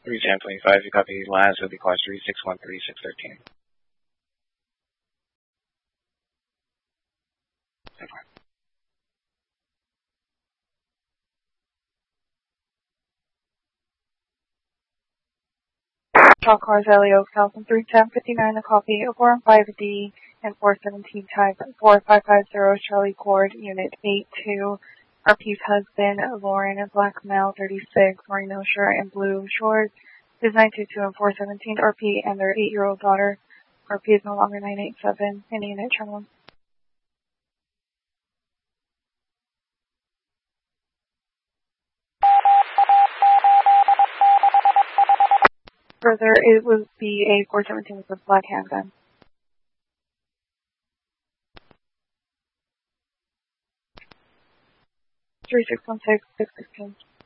31025, you copy last will be class 3613613. Chalk Cars Alley Oaks, Houston 31059, a copy of 415D and 417 type 4550 Charlie Cord, Unit 82. RP's husband, Lauren, black male, 36, merino shirt and blue shorts, is 922 and 417 RP, and their 8-year-old daughter. RP is no longer 987, and unit terminal. Further, it would be a 417 with a black handgun. Three 616 616.